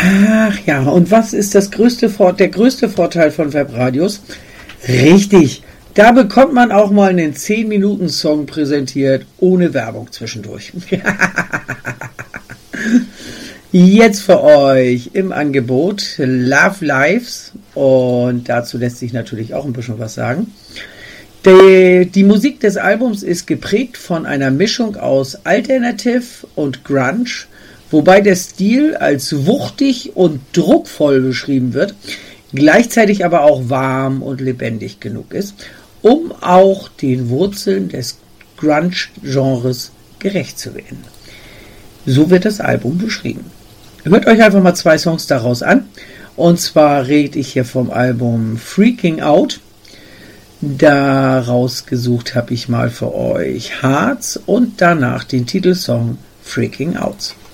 Ach ja, und was ist der größte Vorteil von Webradios? Richtig, da bekommt man auch mal einen 10-Minuten-Song präsentiert, ohne Werbung zwischendurch. Jetzt für euch im Angebot Love Lives, und dazu lässt sich natürlich auch ein bisschen was sagen. Die Musik des Albums ist geprägt von einer Mischung aus Alternative und Grunge, wobei der Stil als wuchtig und druckvoll beschrieben wird, gleichzeitig aber auch warm und lebendig genug ist, um auch den Wurzeln des Grunge-Genres gerecht zu werden. So wird das Album beschrieben. Hört euch einfach mal 2 Songs daraus an. Und zwar rede ich hier vom Album Freaking Out. Daraus gesucht habe ich mal für euch Hearts und danach den Titelsong Freaking Out.